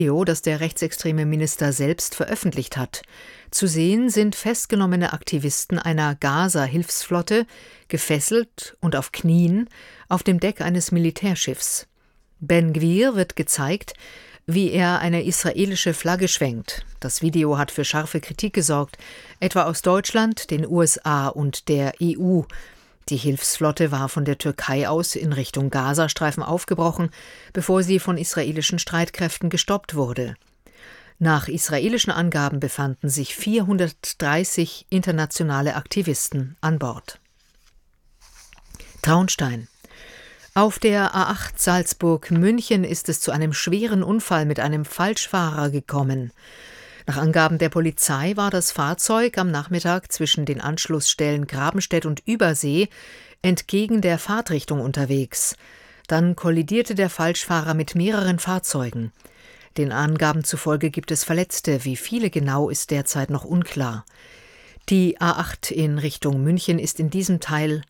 Video, das der rechtsextreme Minister selbst veröffentlicht hat. Zu sehen sind festgenommene Aktivisten einer Gaza-Hilfsflotte, gefesselt und auf Knien, auf dem Deck eines Militärschiffs. Ben Gvir wird gezeigt, wie er eine israelische Flagge schwenkt. Das Video hat für scharfe Kritik gesorgt, etwa aus Deutschland, den USA und der EU. Die Hilfsflotte war von der Türkei aus in Richtung Gazastreifen aufgebrochen, bevor sie von israelischen Streitkräften gestoppt wurde. Nach israelischen Angaben befanden sich 430 internationale Aktivisten an Bord. Traunstein. Auf der A8 Salzburg-München ist es zu einem schweren Unfall mit einem Falschfahrer gekommen. Nach Angaben der Polizei war das Fahrzeug am Nachmittag zwischen den Anschlussstellen Grabenstedt und Übersee entgegen der Fahrtrichtung unterwegs. Dann kollidierte der Falschfahrer mit mehreren Fahrzeugen. Den Angaben zufolge gibt es Verletzte. Wie viele genau, ist derzeit noch unklar. Die A8 in Richtung München ist in diesem Teil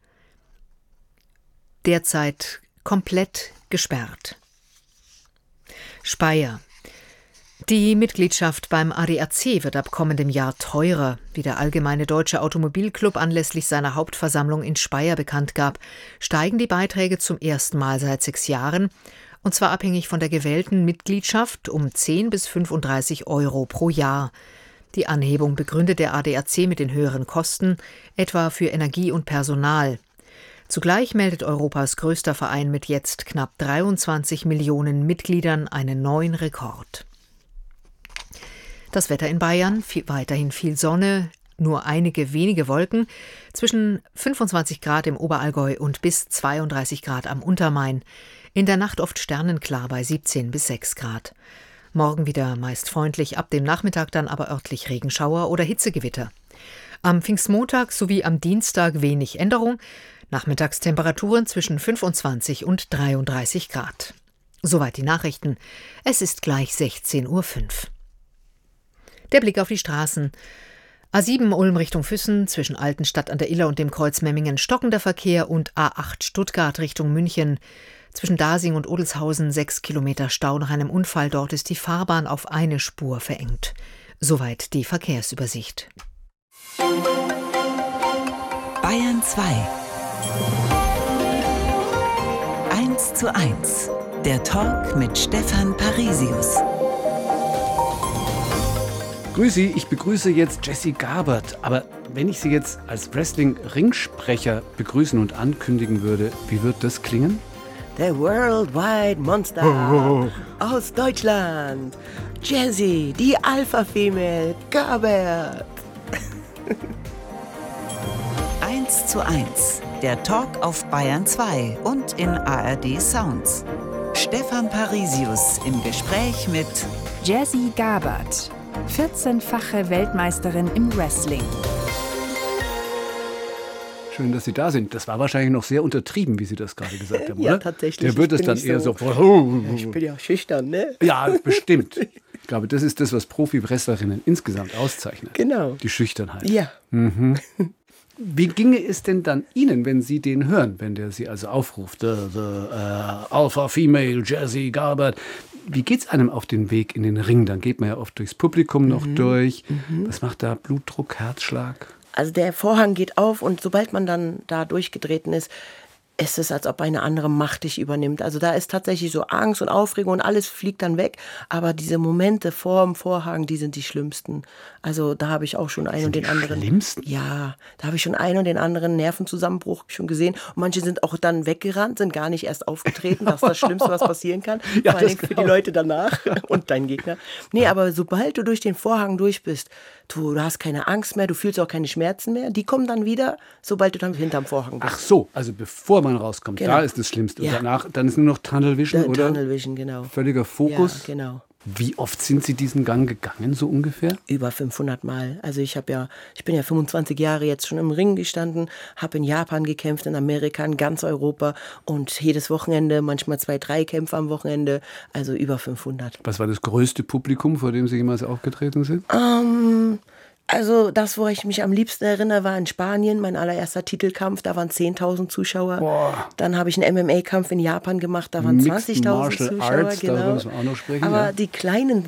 derzeit komplett gesperrt. Speyer. Die Mitgliedschaft beim ADAC wird ab kommendem Jahr teurer, wie der Allgemeine Deutsche Automobilclub anlässlich seiner Hauptversammlung in Speyer bekannt gab, steigen die Beiträge zum ersten Mal seit 6 Jahren, und zwar abhängig von der gewählten Mitgliedschaft um 10 bis 35 Euro pro Jahr. Die Anhebung begründet der ADAC mit den höheren Kosten, etwa für Energie und Personal. Zugleich meldet Europas größter Verein mit jetzt knapp 23 Millionen Mitgliedern einen neuen Rekord. Das Wetter in Bayern, weiterhin viel Sonne, nur einige wenige Wolken, zwischen 25 Grad im Oberallgäu und bis 32 Grad am Untermain. In der Nacht oft sternenklar bei 17 bis 6 Grad. Morgen wieder meist freundlich, ab dem Nachmittag dann aber örtlich Regenschauer oder Hitzegewitter. Am Pfingstmontag sowie am Dienstag wenig Änderung, Nachmittagstemperaturen zwischen 25 und 33 Grad. Soweit die Nachrichten. Es ist gleich 16:05 Uhr. Der Blick auf die Straßen. A7 Ulm Richtung Füssen, zwischen Altenstadt an der Iller und dem Kreuz Memmingen stockender Verkehr und A8 Stuttgart Richtung München. Zwischen Dasing und Odelshausen 6 Kilometer Stau nach einem Unfall. Dort ist die Fahrbahn auf eine Spur verengt. Soweit die Verkehrsübersicht. Bayern 2. 1:1. Der Talk mit Stefan Parisius. Grüß Sie, ich begrüße jetzt Jessie Gabert. Aber wenn ich Sie jetzt als Wrestling-Ringsprecher begrüßen und ankündigen würde, wie wird das klingen? Der Worldwide Monster aus Deutschland. Jessie, die Alpha-Female Gabert. 1:1. Der Talk auf Bayern 2 und in ARD Sounds. Stefan Parisius im Gespräch mit Jessie Gabert, 14-fache Weltmeisterin im Wrestling. Schön, dass Sie da sind. Das war wahrscheinlich noch sehr untertrieben, wie Sie das gerade gesagt haben, Ja, oder? tatsächlich. Der wird es dann eher so... Ich bin ja schüchtern, ne? Ja, bestimmt. Ich glaube, das ist das, was Profi-Wrestlerinnen insgesamt auszeichnet. Genau. Die Schüchternheit. Ja. Mhm. Wie ginge es denn dann Ihnen, wenn Sie den hören, wenn der Sie also aufruft? Alpha Female Jessie Gabert. Wie geht's einem auf den Weg in den Ring? Dann geht man ja oft durchs Publikum noch durch. Was macht da Blutdruck, Herzschlag? Also der Vorhang geht auf und sobald man dann da durchgetreten ist, ist es, als ob eine andere Macht dich übernimmt. Also da ist tatsächlich so Angst und Aufregung und alles fliegt dann weg. Aber diese Momente vor dem Vorhang, die sind die schlimmsten. Also da habe ich auch schon einen und den anderen... Schlimmsten? Ja, da habe ich schon einen und den anderen Nervenzusammenbruch schon gesehen. Und manche sind auch dann weggerannt, sind gar nicht erst aufgetreten. Das ist das Schlimmste, was passieren kann. Ja, vor allem für die Leute danach und dein Gegner. Nee, aber sobald du durch den Vorhang durch bist, du hast keine Angst mehr, du fühlst auch keine Schmerzen mehr. Die kommen dann wieder, sobald du dann hinterm Vorhang bist. Ach so, also bevor man rauskommt, Genau. da ist das Schlimmste. Ja. Und danach, dann ist nur noch Tunnel Vision, oder? Tunnel Vision, genau. Völliger Fokus. Ja, genau. Wie oft sind Sie diesen Gang gegangen, so ungefähr? Über 500 Mal. Also ich bin ja 25 Jahre jetzt schon im Ring gestanden, habe in Japan gekämpft, in Amerika, in ganz Europa und jedes Wochenende, manchmal 2, 3 Kämpfe am Wochenende, also über 500. Was war das größte Publikum, vor dem Sie jemals aufgetreten sind? Also das, wo ich mich am liebsten erinnere, war in Spanien, mein allererster Titelkampf, da waren 10.000 Zuschauer. Boah. Dann habe ich einen MMA-Kampf in Japan gemacht, da waren 20.000 Zuschauer. Arts, genau. darüber müssen wir auch noch sprechen. Aber ja. die kleinen